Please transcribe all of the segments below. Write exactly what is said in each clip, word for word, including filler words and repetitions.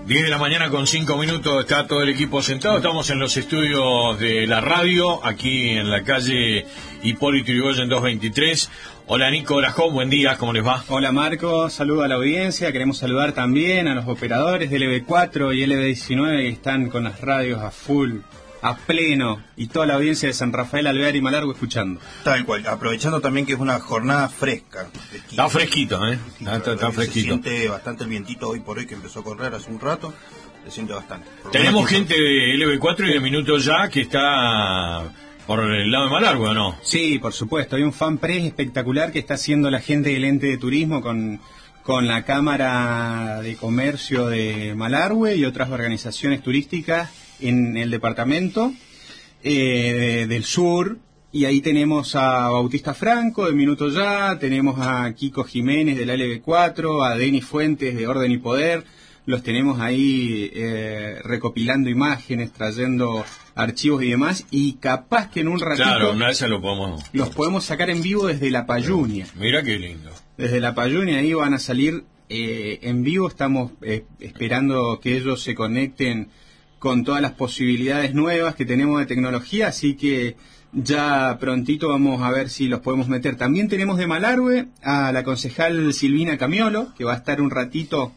diez de la mañana con cinco minutos, está todo el equipo sentado. Estamos en los estudios de la radio, aquí en la calle Hipólito Yrigoyen doscientos veintitrés. Hola Nico, hola Jo, buen día, ¿cómo les va? Hola Marco, saludo a la audiencia. Queremos saludar también a los operadores de L B cuatro y L B diecinueve que están con las radios a full, a pleno, y toda la audiencia de San Rafael, Alvear y Malargüe escuchando. Tal cual, aprovechando también que es una jornada fresca. Fresquita. Está fresquito, ¿eh? Está, está, está fresquito. Se siente bastante el vientito hoy por hoy, que empezó a correr hace un rato. Se siente bastante. Tenemos gente de L B cuatro y de Minuto Ya que está por el lado de Malargüe, ¿o no? Sí, por supuesto. Hay un fanpress espectacular que está haciendo la gente del ente de turismo con, con la Cámara de Comercio de Malargüe y otras organizaciones turísticas en el departamento eh, del sur, y ahí tenemos a Bautista Franco de Minuto Ya, tenemos a Kiko Jiménez de la L B cuatro, a Denis Fuentes de Orden y Poder. Los tenemos ahí eh, recopilando imágenes, trayendo archivos y demás, y capaz que en un ratito claro, una vez lo podemos los podemos sacar en vivo desde La Payunia. Mira qué lindo. Desde La Payunia ahí van a salir eh, en vivo. Estamos eh, esperando que ellos se conecten con todas las posibilidades nuevas que tenemos de tecnología, así que ya prontito vamos a ver si los podemos meter. También tenemos de Malargüe a la concejal Silvina Camiolo, que va a estar un ratito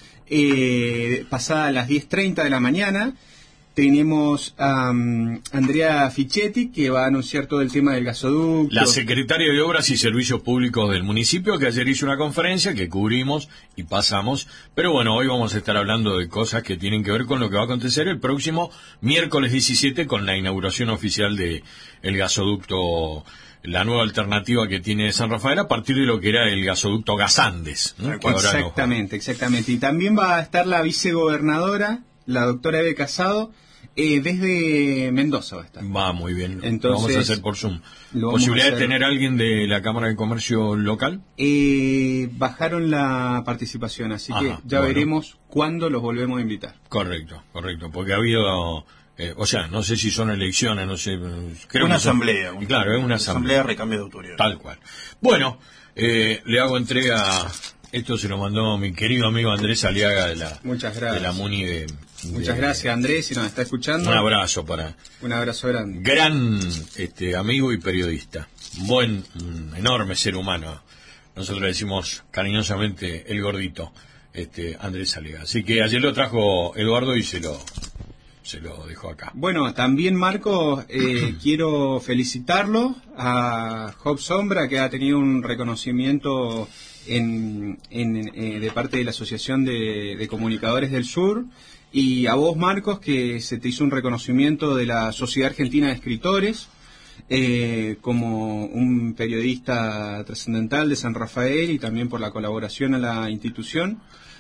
eh, pasada a las diez treinta de la mañana. Tenemos a um, Andrea Fichetti, que va a anunciar todo el tema del gasoducto. La secretaria de Obras y Servicios Públicos del municipio, que ayer hizo una conferencia que cubrimos y pasamos. Pero bueno, hoy vamos a estar hablando de cosas que tienen que ver con lo que va a acontecer el próximo miércoles diecisiete con la inauguración oficial de el gasoducto, la nueva alternativa que tiene San Rafael a partir de lo que era el gasoducto Gasandes, ¿no? Exactamente, exactamente. Y también va a estar la vicegobernadora, la doctora Eve Casado, eh, desde Mendoza va a estar. Va muy bien. Entonces, lo vamos a hacer por Zoom. ¿Posibilidad de tener alguien de la Cámara de Comercio local? Eh, bajaron la participación, así Ajá, que ya bueno. veremos cuándo los volvemos a invitar. Correcto, correcto, porque ha habido, eh, o sea, no sé si son elecciones, no sé. Creo una asamblea. Un, claro, es una asamblea. Asamblea recambio de autoridad. Tal cual. Bueno, eh, le hago entrega. Esto se lo mandó mi querido amigo Andrés Aliaga de la, Muchas gracias. de la MUNI de... Muchas de, gracias, Andrés, si nos está escuchando. Un abrazo para... Un abrazo grande. Gran este, amigo y periodista. Buen, un enorme ser humano. Nosotros le decimos cariñosamente el gordito, este Andrés Aliaga. Así que ayer lo trajo Eduardo y se lo, se lo dejó acá. Bueno, también Marco, eh, quiero felicitarlo a Job Sombra, que ha tenido un reconocimiento En, en, eh, de parte de la Asociación de, de Comunicadores del Sur, y a vos, Marcos, que se te hizo un reconocimiento de la Sociedad Argentina de Escritores eh, como un periodista trascendental de San Rafael, y también por la colaboración a la institución.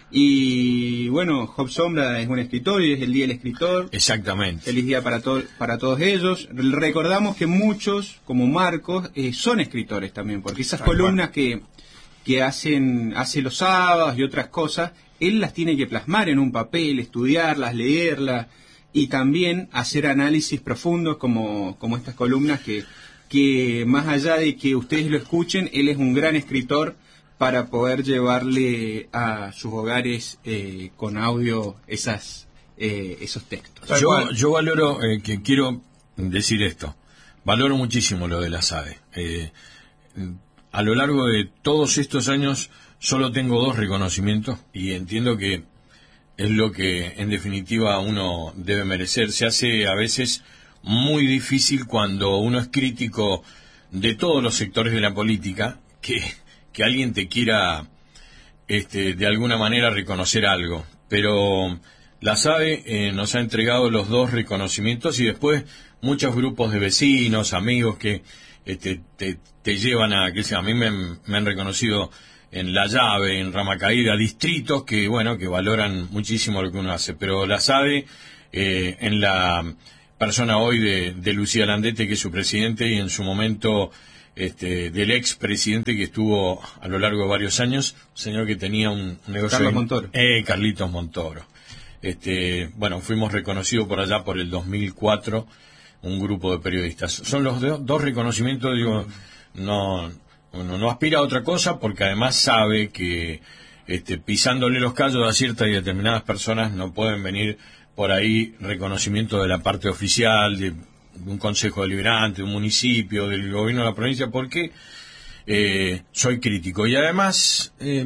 Y bueno, Job Sombra es un escritor y es el Día del Escritor. Exactamente. Feliz día para, to para todos ellos. Recordamos que muchos, como Marcos, eh, son escritores también, porque esas columnas que que hacen hace los sábados y otras cosas, él las tiene que plasmar en un papel, estudiarlas, leerlas, y también hacer análisis profundos como, como estas columnas que, que más allá de que ustedes lo escuchen, él es un gran escritor para poder llevarle a sus hogares eh, con audio esas eh, esos textos. Yo, yo valoro, eh, que quiero decir esto, valoro muchísimo lo de la SADE. Eh, A lo largo de todos estos años solo tengo dos reconocimientos y entiendo que es lo que en definitiva uno debe merecer. Se hace a veces muy difícil cuando uno es crítico de todos los sectores de la política que, que alguien te quiera este, de alguna manera reconocer algo. Pero la SADE eh, nos ha entregado los dos reconocimientos, y después muchos grupos de vecinos, amigos que Este, te, te llevan a, que sea, a mí me, me han reconocido en La Llave, en Ramacaída, distritos que, bueno, que valoran muchísimo lo que uno hace, pero la SADE, eh, en la persona hoy de, de Lucía Landete, que es su presidente, y en su momento este, del ex presidente que estuvo a lo largo de varios años, un señor que tenía un, un negocio... Carlos Montoro. Eh, Carlitos Montoro. Este, bueno, fuimos reconocidos por allá por el dos mil cuatro, un grupo de periodistas. Son los do, dos reconocimientos, digo, no, no, no aspira a otra cosa, porque además sabe que este, pisándole los callos a ciertas y determinadas personas, no pueden venir por ahí reconocimiento de la parte oficial, de un consejo deliberante, de un municipio, del gobierno de la provincia, porque eh, soy crítico. Y además, eh,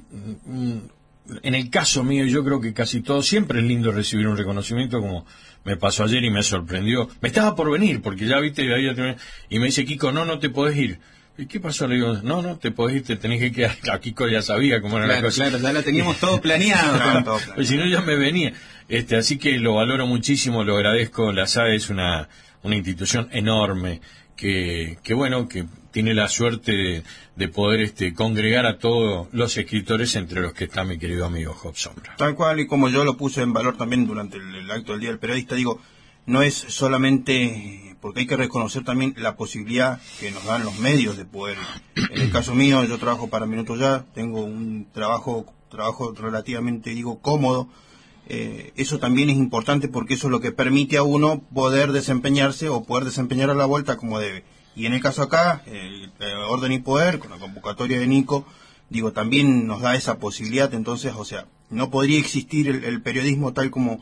en el caso mío, yo creo que casi todo, siempre es lindo recibir un reconocimiento, como me pasó ayer y me sorprendió. Me estaba por venir, porque ya viste, y me dice, Kiko, no, no te podés ir. ¿Y qué pasó? Le digo, no, no, te podés ir, te tenés que quedar. A Kiko ya sabía cómo era claro, la cosa. Claro, ya lo teníamos todo planeado. Claro, todo planeado. Pues si no, ya me venía. Este, así que lo valoro muchísimo, lo agradezco. La S A E es una, una institución enorme, que, que bueno, que tiene la suerte de, de poder este, congregar a todos los escritores, entre los que está mi querido amigo Job Sombra. Tal cual, y como yo lo puse en valor también durante el, el acto del Día del Periodista, digo, no es solamente, porque hay que reconocer también la posibilidad que nos dan los medios de poder. En el caso mío, yo trabajo para Minuto Ya, tengo un trabajo, trabajo relativamente, digo, cómodo. Eh, eso también es importante porque eso es lo que permite a uno poder desempeñarse o poder desempeñar a la vuelta como debe. Y en el caso acá, el, el Orden y Poder, con la convocatoria de Nico, digo, también nos da esa posibilidad. Entonces, o sea, no podría existir el, el periodismo tal como,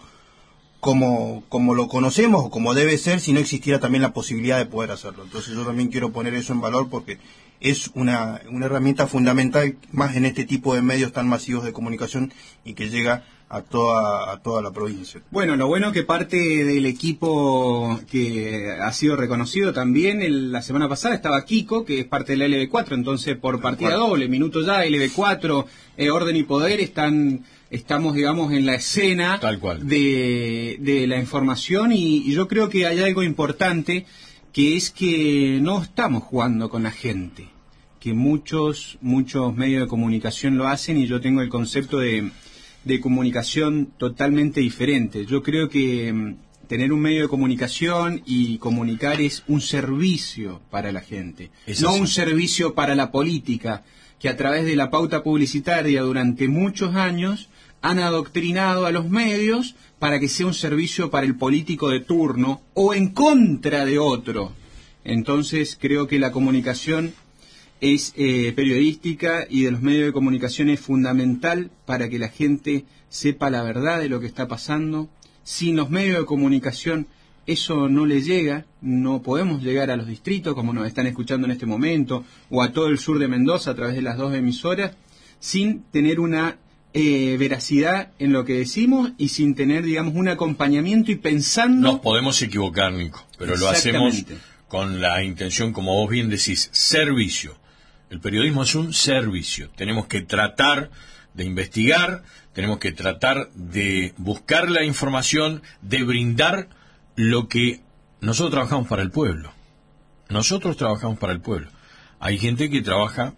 como, como lo conocemos o como debe ser si no existiera también la posibilidad de poder hacerlo. Entonces yo también quiero poner eso en valor porque es una, una herramienta fundamental más en este tipo de medios tan masivos de comunicación y que llega a toda, a toda la provincia. Bueno, lo bueno que parte del equipo que ha sido reconocido también, el, la semana pasada estaba Kiko, que es parte de la L B cuatro, entonces por partida doble, Minuto Ya, L B cuatro, eh, Orden y Poder, están, estamos, digamos, en la escena Tal cual. De, de la información y, y yo creo que hay algo importante, que es que no estamos jugando con la gente, que muchos, muchos medios de comunicación lo hacen y yo tengo el concepto de de comunicación totalmente diferente. Yo creo que mm, tener un medio de comunicación y comunicar es un servicio para la gente, es no así. un servicio para la política, que a través de la pauta publicitaria durante muchos años han adoctrinado a los medios para que sea un servicio para el político de turno o en contra de otro. Entonces creo que la comunicación es eh, periodística y de los medios de comunicación es fundamental para que la gente sepa la verdad de lo que está pasando. Sin los medios de comunicación eso no le llega, no podemos llegar a los distritos como nos están escuchando en este momento o a todo el sur de Mendoza a través de las dos emasoras sin tener una eh, veracidad en lo que decimos y sin tener, digamos, un acompañamiento y pensando... Nos podemos equivocar, Nico, pero lo hacemos con la intención, como vos bien decís, servicio. El periodismo es un servicio. Tenemos que tratar de investigar, tenemos que tratar de buscar la información, de brindar lo que nosotros trabajamos para el pueblo. Nosotros trabajamos para el pueblo. Hay gente que trabaja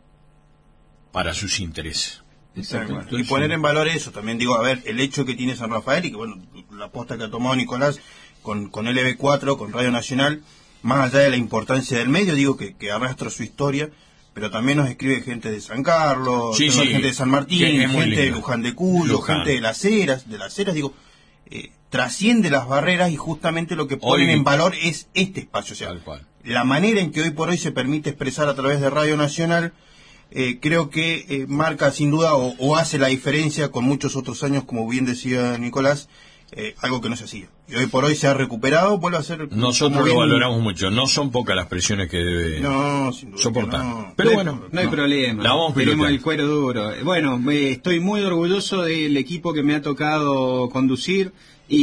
para sus intereses. Exacto. Y poner en valor eso también, digo, a ver, el hecho que tiene San Rafael y que, bueno, la aposta que ha tomado Nicolás con, con L B cuatro, con Radio Nacional, más allá de la importancia del medio, digo que, que arrastra su historia, pero también nos escribe gente de San Carlos, sí, sí. gente de San Martín, Sí, gente de Luján de Cuyo, Luján. gente de Las Heras, de Las Heras, digo, eh, trasciende las barreras y justamente lo que ponen Hoy, en valor es este espacio, o sea, tal cual. la manera en que hoy por hoy se permite expresar a través de Radio Nacional, eh, creo que eh, marca sin duda o, o hace la diferencia con muchos otros años, como bien decía Nicolás, eh, algo que no se hacía. Y hoy por hoy se ha recuperado, vuelve a ser... Nosotros bien... lo valoramos mucho, no son pocas las presiones que debe no, sin duda soportar. No. Pero no bueno, hay, no hay no. problema, La vamos tenemos piloteando. el cuero duro. Bueno, eh, estoy muy orgulloso del equipo que me ha tocado conducir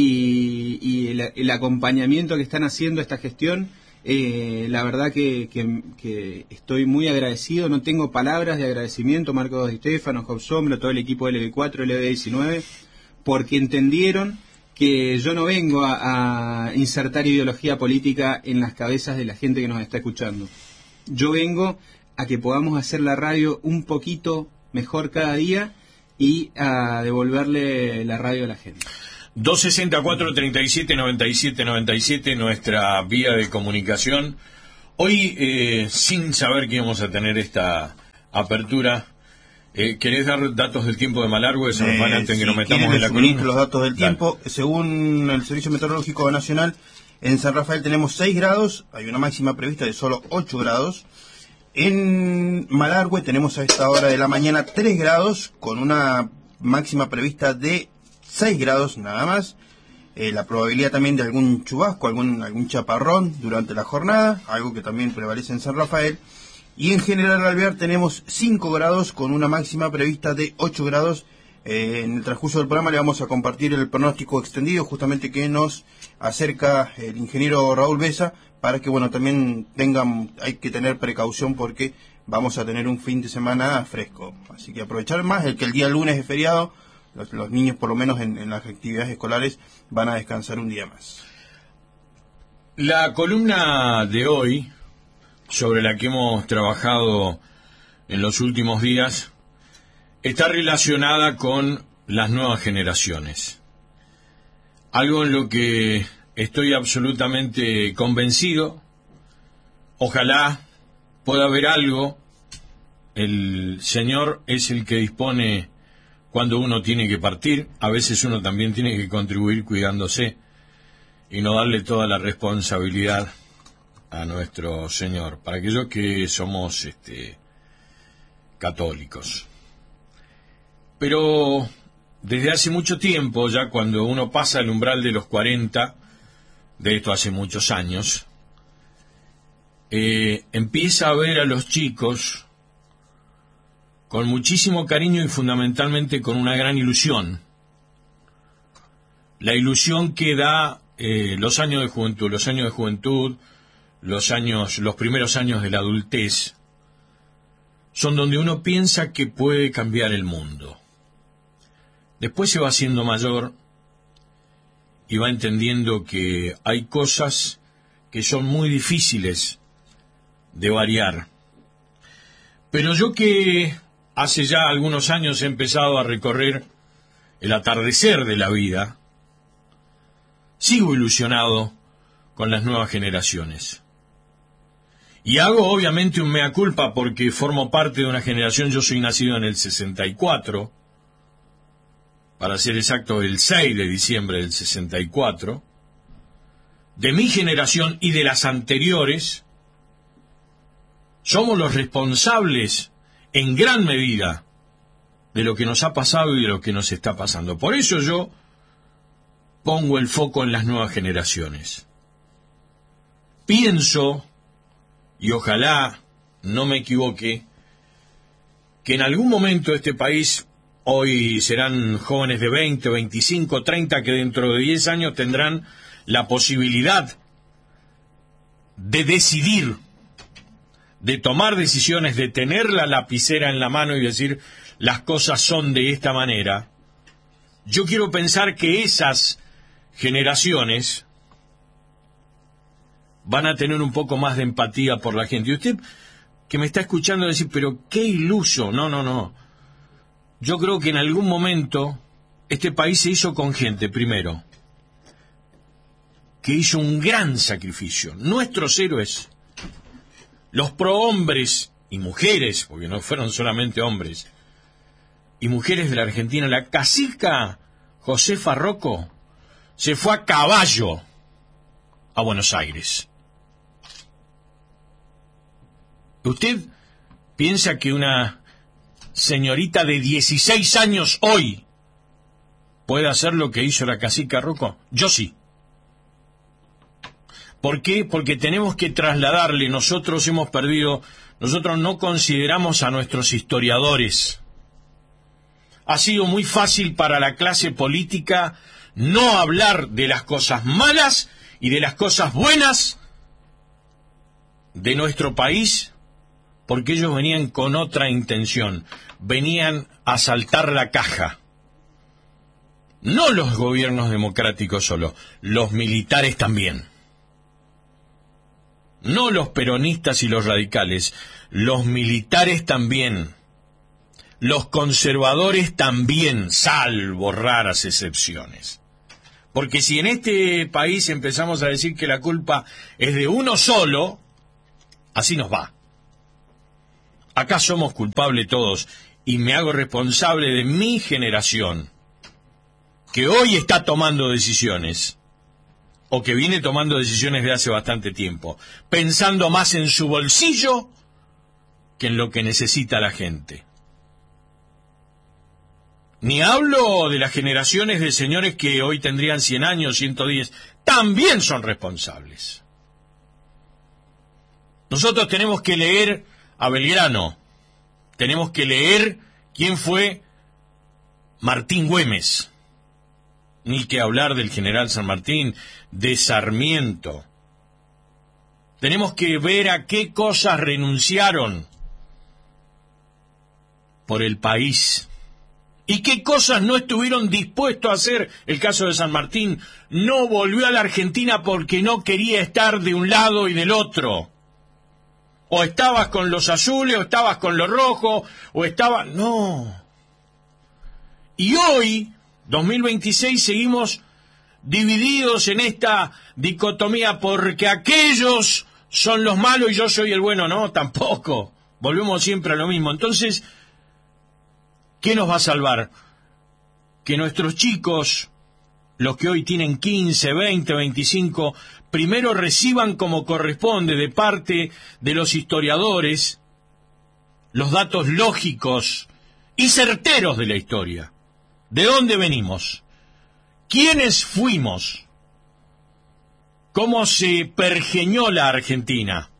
y, y el, el acompañamiento que están haciendo a esta gestión. Eh, la verdad que, que, que estoy muy agradecido, no tengo palabras de agradecimiento, Marcos Di Stefano, Job Sombra, todo el equipo de L B cuatro, L B diecinueve, porque entendieron que yo no vengo a, a insertar ideología política en las cabezas de la gente que nos está escuchando. Yo vengo a que podamos hacer la radio un poquito mejor cada día y a devolverle la radio a la gente. dos sesenta y cuatro, treinta y siete, noventa y siete, noventa y siete, nuestra vía de comunicación. Hoy, eh, sin saber que íbamos a tener esta apertura, eh, ¿querés dar datos del tiempo de Malargüe de San Rafael Eh, antes si que nos metamos en la suministro columna? los datos del Dale. tiempo, según el Servicio Meteorológico Nacional, en San Rafael tenemos seis grados, hay una máxima prevista de solo ocho grados. En Malargüe tenemos a esta hora de la mañana tres grados, con una máxima prevista de seis grados nada más. Eh, la probabilidad también de algún chubasco, algún, algún chaparrón durante la jornada, algo que también prevalece en San Rafael. Y en General Alvear tenemos cinco grados con una máxima prevista de ocho grados. Eh, en el transcurso del programa le vamos a compartir el pronóstico extendido justamente que nos acerca el ingeniero Raúl Besa, para que bueno también tengan, hay que tener precaución porque vamos a tener un fin de semana fresco. Así que aprovechar más, el que el día lunes es feriado, los, los niños por lo menos en, en las actividades escolares van a descansar un día más. La columna de hoy, sobre la que hemos trabajado en los últimos días, está relacionada con las nuevas generaciones. Algo en lo que estoy absolutamente convencido. Ojalá pueda haber algo. El Señor es el que dispone cuando uno tiene que partir. A veces uno también tiene que contribuir cuidándose y no darle toda la responsabilidad a nuestro Señor, para aquellos que somos este, católicos. Pero desde hace mucho tiempo, ya cuando uno pasa el umbral de los cuarenta, de esto hace muchos años, eh, empieza a ver a los chicos con muchísimo cariño y fundamentalmente con una gran ilusión. La ilusión que da eh, los años de juventud, los años de juventud, los años, los primeros años de la adultez, son donde uno piensa que puede cambiar el mundo. Después se va haciendo mayor y va entendiendo que hay cosas que son muy difíciles de variar. Pero yo que hace ya algunos años he empezado a recorrer el atardecer de la vida, sigo ilusionado con las nuevas generaciones. Y hago obviamente un mea culpa porque formo parte de una generación, yo soy nacido en el sesenta y cuatro, para ser exacto el seis de diciembre del sesenta y cuatro, de mi generación y de las anteriores, somos los responsables en gran medida de lo que nos ha pasado y de lo que nos está pasando. Por eso yo pongo el foco en las nuevas generaciones. Pienso, y ojalá no me equivoque, que en algún momento este país, hoy serán jóvenes de veinte, veinticinco, treinta, que dentro de diez años tendrán la posibilidad de decidir, de tomar decisiones, de tener la lapicera en la mano y decir, las cosas son de esta manera. Yo quiero pensar que esas generaciones van a tener un poco más de empatía por la gente. Y usted que me está escuchando decir, pero qué iluso. No, no, no. Yo creo que en algún momento este país se hizo con gente, primero, que hizo un gran sacrificio. Nuestros héroes, los prohombres y mujeres, porque no fueron solamente hombres, y mujeres de la Argentina, la cacica Josefa Rocco se fue a caballo a Buenos Aires. ¿Usted piensa que una señorita de dieciséis años hoy puede hacer lo que hizo la cacica Rocco? Yo sí. ¿Por qué? Porque tenemos que trasladarle, nosotros hemos perdido, nosotros no consideramos a nuestros historiadores. Ha sido muy fácil para la clase política no hablar de las cosas malas y de las cosas buenas de nuestro país, porque ellos venían con otra intención, venían a saltar la caja. No los gobiernos democráticos solo, los militares también. No los peronistas y los radicales, los militares también. Los conservadores también, salvo raras excepciones. Porque si en este país empezamos a decir que la culpa es de uno solo, así nos va. Acá somos culpables todos, y me hago responsable de mi generación, que hoy está tomando decisiones, o que viene tomando decisiones de hace bastante tiempo, pensando más en su bolsillo que en lo que necesita la gente. Ni hablo de las generaciones de señores que hoy tendrían cien años, ciento diez, también son responsables. Nosotros tenemos que leer a Belgrano, tenemos que leer quién fue Martín Güemes, ni que hablar del general San Martín, de Sarmiento. Tenemos que ver a qué cosas renunciaron por el país y qué cosas no estuvieron dispuestos a hacer. El caso de San Martín, no volvió a la Argentina porque no quería estar de un lado y del otro. O estabas con los azules, o estabas con los rojos, o estabas... No. Y hoy, dos mil veintiséis, seguimos divididos en esta dicotomía porque aquellos son los malos y yo soy el bueno. No, tampoco. Volvemos siempre a lo mismo. Entonces, ¿qué nos va a salvar? Que nuestros chicos, los que hoy tienen quince, veinte, veinticinco, primero reciban como corresponde de parte de los historiadores los datos lógicos y certeros de la historia. ¿De dónde venimos? ¿Quiénes fuimos? ¿Cómo se pergeñó la Argentina?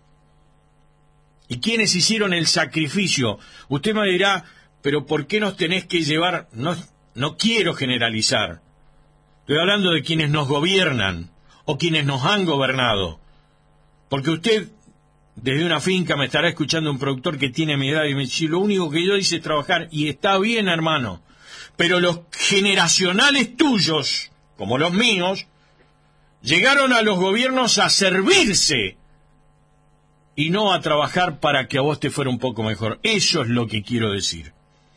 ¿Y quiénes hicieron el sacrificio? Usted me dirá, pero ¿por qué nos tenés que llevar? No, no quiero generalizar. Estoy hablando de quienes nos gobiernan o quienes nos han gobernado. Porque usted, desde una finca, me estará escuchando un productor que tiene mi edad y me dice, lo único que yo hice es trabajar, y está bien, hermano. Pero los generacionales tuyos, como los míos, llegaron a los gobiernos a servirse y no a trabajar para que a vos te fuera un poco mejor. Eso es lo que quiero decir.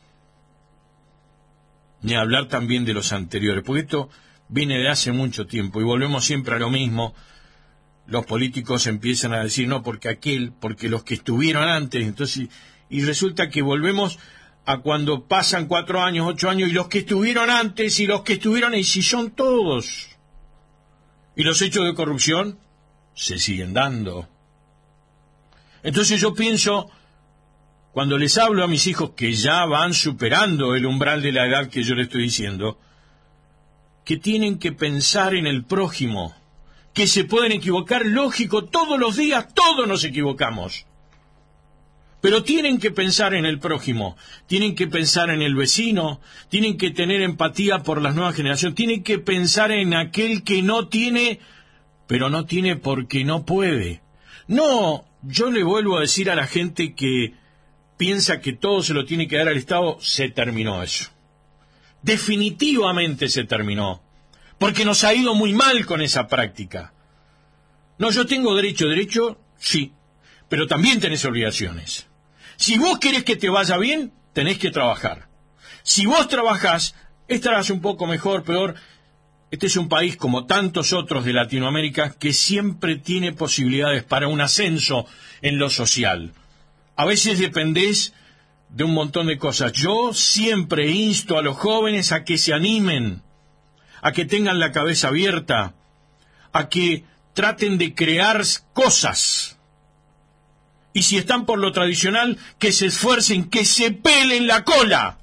Ni hablar también de los anteriores, porque esto viene de hace mucho tiempo y volvemos siempre a lo mismo. Los políticos empiezan a decir, no, porque aquel, porque los que estuvieron antes, entonces, y resulta que volvemos a cuando pasan cuatro años, ocho años, y los que estuvieron antes, y los que estuvieron, y si son todos. Y los hechos de corrupción se siguen dando. Entonces yo pienso, cuando les hablo a mis hijos que ya van superando el umbral de la edad que yo les estoy diciendo, que tienen que pensar en el prójimo, que se pueden equivocar, lógico, todos los días, todos nos equivocamos. Pero tienen que pensar en el prójimo, tienen que pensar en el vecino, tienen que tener empatía por las nuevas generaciones, tienen que pensar en aquel que no tiene, pero no tiene porque no puede. No, yo le vuelvo a decir a la gente que piensa que todo se lo tiene que dar al Estado, se terminó eso. Definitivamente se terminó, porque nos ha ido muy mal con esa práctica. No, yo tengo derecho, derecho, sí, pero también tenés obligaciones. Si vos querés que te vaya bien, tenés que trabajar. Si vos trabajás, estarás un poco mejor, peor. Este es un país, como tantos otros de Latinoamérica, que siempre tiene posibilidades para un ascenso en lo social. A veces dependés de un montón de cosas. Yo siempre insto a los jóvenes a que se animen, a que tengan la cabeza abierta, a que traten de crear cosas. Y si están por lo tradicional, que se esfuercen, que se pelen la cola.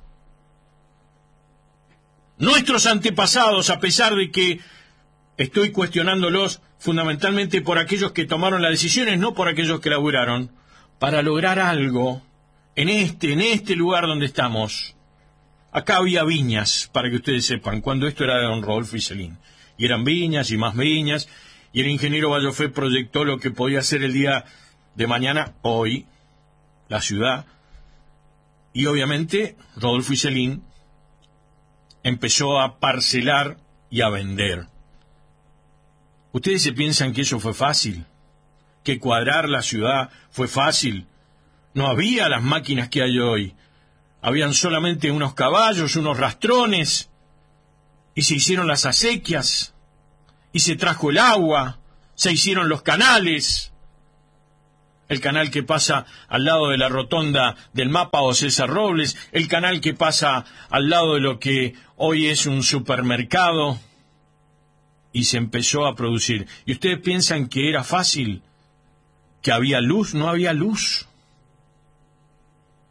Nuestros antepasados, a pesar de que estoy cuestionándolos fundamentalmente por aquellos que tomaron las decisiones, no por aquellos que laburaron, para lograr algo en este, en este lugar donde estamos. Acá había viñas, para que ustedes sepan, cuando esto era de don Rodolfo Iselín. Y eran viñas y más viñas, y el ingeniero Bayofé proyectó lo que podía ser el día de mañana, hoy, la ciudad, y obviamente Rodolfo Iselín empezó a parcelar y a vender. ¿Ustedes se piensan que eso fue fácil? ¿Que cuadrar la ciudad fue fácil? No había las máquinas que hay hoy. Habían solamente unos caballos, unos rastrones, y se hicieron las acequias, y se trajo el agua, se hicieron los canales. El canal que pasa al lado de la rotonda del Mapa o César Robles, el canal que pasa al lado de lo que hoy es un supermercado, y se empezó a producir. ¿Y ustedes piensan que era fácil? ¿Que había luz? No había luz.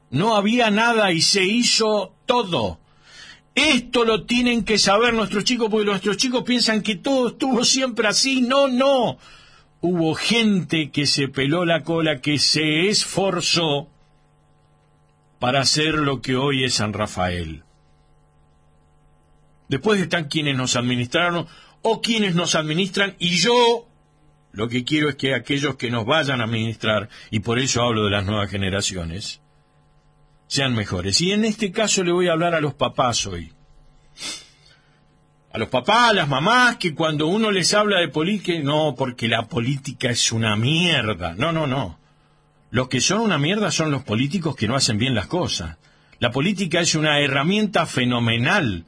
No había nada y se hizo todo. Esto lo tienen que saber nuestros chicos, porque nuestros chicos piensan que todo estuvo siempre así. No, no. Hubo gente que se peló la cola, que se esforzó para hacer lo que hoy es San Rafael. Después están quienes nos administraron o quienes nos administran, y yo lo que quiero es que aquellos que nos vayan a administrar, y por eso hablo de las nuevas generaciones, sean mejores. Y en este caso le voy a hablar a los papás hoy. A los papás, a las mamás, que cuando uno les habla de política, no, porque la política es una mierda. No, no, no. Los que son una mierda son los políticos que no hacen bien las cosas. La política es una herramienta fenomenal.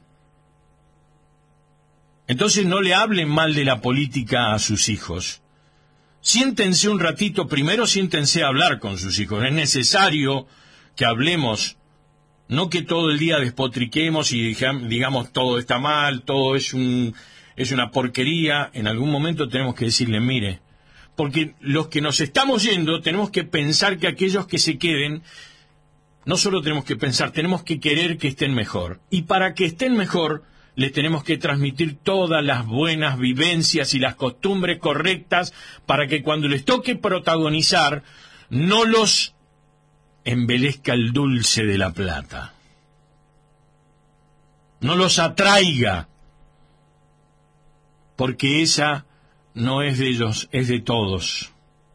Entonces no le hablen mal de la política a sus hijos. Siéntense un ratito, primero siéntense a hablar con sus hijos. Es necesario que hablemos, no que todo el día despotriquemos y digamos todo está mal, todo es un es una porquería. En algún momento tenemos que decirle, mire, porque los que nos estamos yendo tenemos que pensar que aquellos que se queden, no solo tenemos que pensar, tenemos que querer que estén mejor. Y para que estén mejor, les tenemos que transmitir todas las buenas vivencias y las costumbres correctas para que cuando les toque protagonizar, no los embelezca el dulce de la plata, no los atraiga, porque esa no es de ellos, es de todos.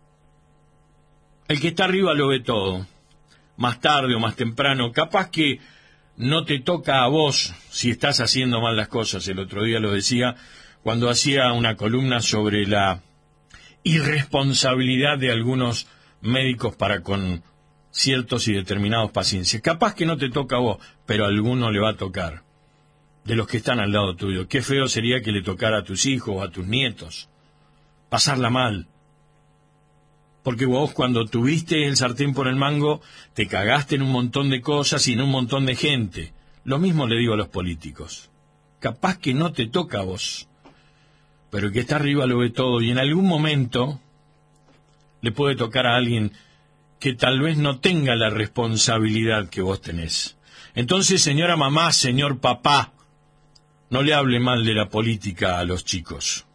El que está arriba lo ve todo, más tarde o más temprano. Capaz que no te toca a vos si estás haciendo mal las cosas. El otro día lo decía cuando hacía una columna sobre la irresponsabilidad de algunos médicos para con ciertos y determinados pacientes. Capaz que no te toca a vos, pero a alguno le va a tocar, de los que están al lado tuyo. Qué feo sería que le tocara a tus hijos o a tus nietos pasarla mal, porque vos cuando tuviste el sartén por el mango te cagaste en un montón de cosas y en un montón de gente. Lo mismo le digo a los políticos. Capaz que no te toca a vos, pero el que está arriba lo ve todo, y en algún momento le puede tocar a alguien que tal vez no tenga la responsabilidad que vos tenés. Entonces, señora mamá, señor papá, no le hable mal de la política a los chicos.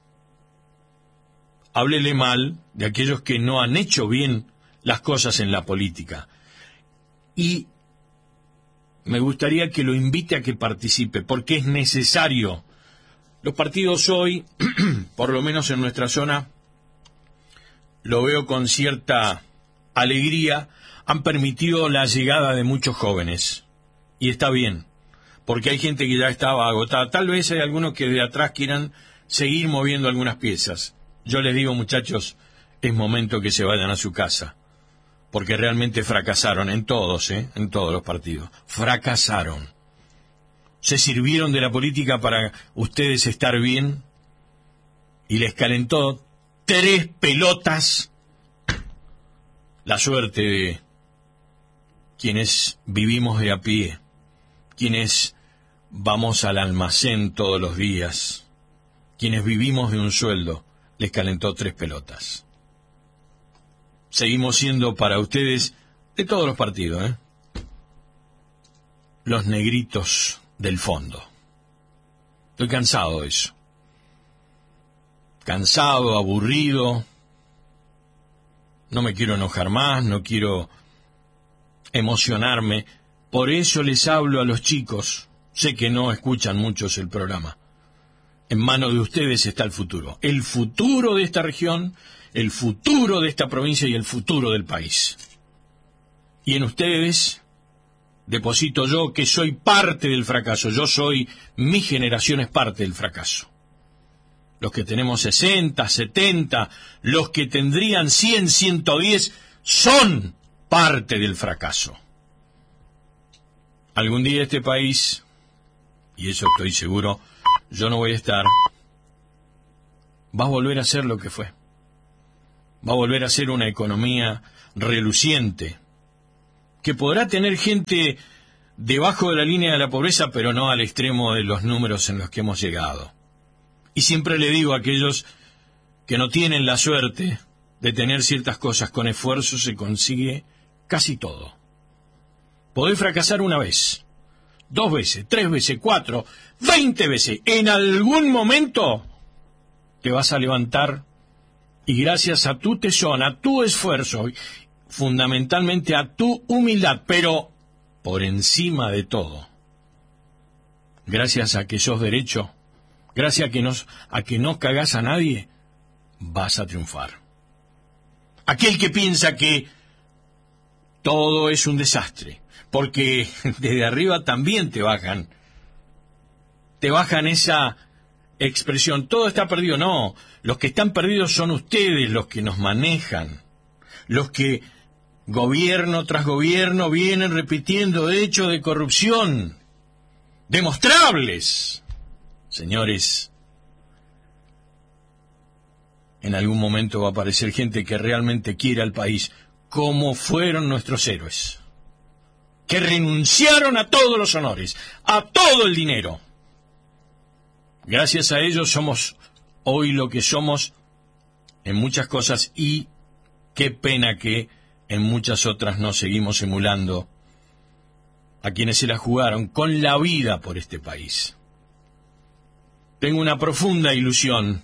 Háblele mal de aquellos que no han hecho bien las cosas en la política. Y me gustaría que lo invite a que participe, porque es necesario. Los partidos hoy, por lo menos en nuestra zona, lo veo con cierta alegría, han permitido la llegada de muchos jóvenes. Y está bien, porque hay gente que ya estaba agotada. Tal vez hay algunos que de atrás quieran seguir moviendo algunas piezas. Yo les digo, muchachos, es momento que se vayan a su casa, porque realmente fracasaron en todos, ¿eh? en todos los partidos. Fracasaron. Se sirvieron de la política para ustedes estar bien y les calentó tres pelotas la suerte de quienes vivimos de a pie, quienes vamos al almacén todos los días, quienes vivimos de un sueldo. Les calentó tres pelotas. Seguimos siendo para ustedes, de todos los partidos, ¿eh? los negritos del fondo. Estoy cansado de eso. Cansado, aburrido. No me quiero enojar más, no quiero emocionarme. Por eso les hablo a los chicos. Sé que no escuchan muchos el programa. En manos de ustedes está el futuro. El futuro de esta región, el futuro de esta provincia y el futuro del país. Y en ustedes deposito yo, que soy parte del fracaso. Yo soy, mi generación es parte del fracaso. Los que tenemos sesenta, setenta, los que tendrían cien, ciento diez, son parte del fracaso. Algún día este país, y eso estoy seguro, yo no voy a estar, va a volver a ser lo que fue. Va a volver a ser una economía reluciente, que podrá tener gente debajo de la línea de la pobreza, pero no al extremo de los números en los que hemos llegado. Y siempre le digo a aquellos que no tienen la suerte de tener ciertas cosas, con esfuerzo se consigue casi todo. Podés fracasar una vez, dos veces, tres veces, cuatro, veinte veces. En algún momento te vas a levantar y gracias a tu tesón, a tu esfuerzo, fundamentalmente a tu humildad, pero por encima de todo, gracias a que sos derecho, gracias a que, nos, a que no cagás a nadie, vas a triunfar. Aquel que piensa que todo es un desastre, porque desde arriba también te bajan, te bajan esa expresión, todo está perdido. No, los que están perdidos son ustedes, los que nos manejan, los que gobierno tras gobierno vienen repitiendo hechos de corrupción demostrables. Señores, en algún momento va a aparecer gente que realmente quiere al país, como fueron nuestros héroes, que renunciaron a todos los honores, a todo el dinero. Gracias a ellos somos hoy lo que somos en muchas cosas, y qué pena que en muchas otras nos seguimos emulando a quienes se la jugaron con la vida por este país. Tengo una profunda ilusión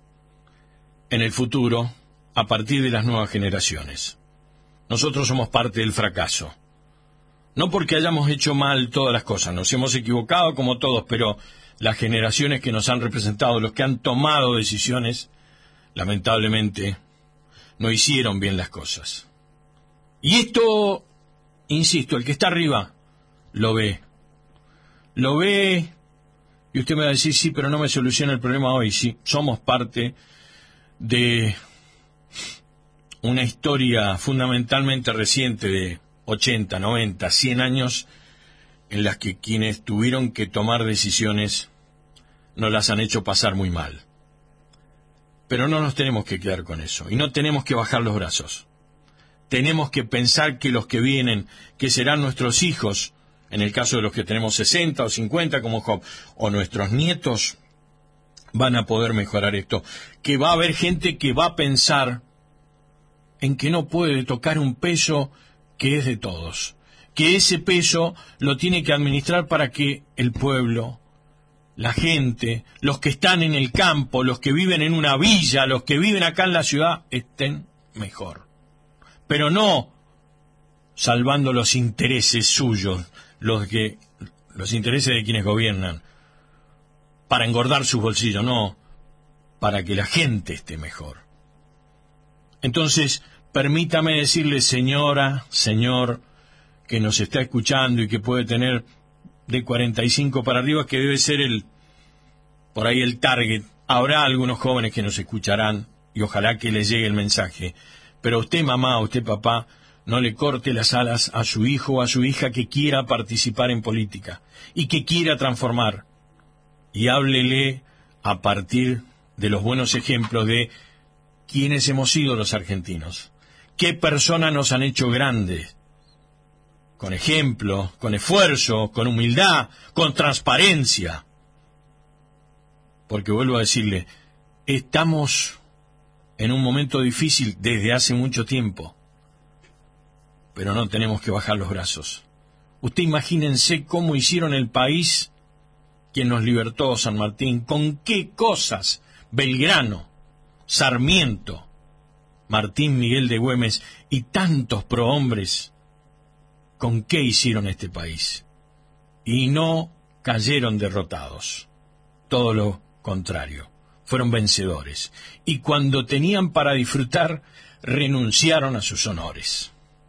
en el futuro a partir de las nuevas generaciones. Nosotros somos parte del fracaso. No porque hayamos hecho mal todas las cosas, nos hemos equivocado como todos, pero las generaciones que nos han representado, los que han tomado decisiones, lamentablemente, no hicieron bien las cosas. Y esto, insisto, el que está arriba lo ve. Lo ve, y usted me va a decir, sí, pero no me soluciona el problema hoy. Sí, somos parte de una historia fundamentalmente reciente de ochenta, noventa, cien años, en las que quienes tuvieron que tomar decisiones nos las han hecho pasar muy mal. Pero no nos tenemos que quedar con eso, y no tenemos que bajar los brazos. Tenemos que pensar que los que vienen, que serán nuestros hijos, en el caso de los que tenemos sesenta o cincuenta como Job, o nuestros nietos, van a poder mejorar esto. Que va a haber gente que va a pensar en que no puede tocar un peso que es de todos, que ese peso lo tiene que administrar para que el pueblo, la gente, los que están en el campo, los que viven en una villa, los que viven acá en la ciudad, estén mejor. Pero no salvando los intereses suyos, los que los intereses de quienes gobiernan, para engordar sus bolsillos, no, para que la gente esté mejor. Entonces, permítame decirle, señora, señor, que nos está escuchando y que puede tener de cuarenta y cinco para arriba, que debe ser el, por ahí el target. Habrá algunos jóvenes que nos escucharán y ojalá que les llegue el mensaje. Pero usted, mamá, usted, papá, no le corte las alas a su hijo o a su hija que quiera participar en política y que quiera transformar. Y háblele a partir de los buenos ejemplos de quiénes hemos sido los argentinos. ¿Qué personas nos han hecho grandes? Con ejemplo, con esfuerzo, con humildad, con transparencia. Porque vuelvo a decirle, estamos en un momento difícil desde hace mucho tiempo, pero no tenemos que bajar los brazos. Usted imagínense cómo hicieron el país quien nos libertó, San Martín, con qué cosas, Belgrano, Sarmiento, Martín Miguel de Güemes y tantos prohombres, con qué hicieron este país. Y no cayeron derrotados, todo lo contrario, fueron vencedores. Y cuando tenían para disfrutar, renunciaron a sus honores.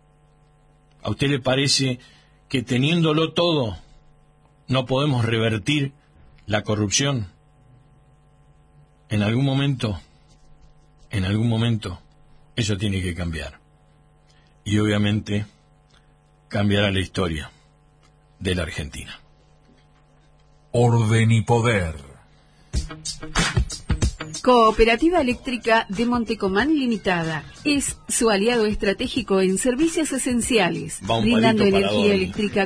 ¿A usted le parece que teniéndolo todo, no podemos revertir la corrupción? En algún momento, en algún momento, eso tiene que cambiar. Y obviamente, cambiará la historia de la Argentina. Orden y poder. Cooperativa Eléctrica de Montecomán Limitada es su aliado estratégico en servicios esenciales, Va un brindando palito para energía Dolly. eléctrica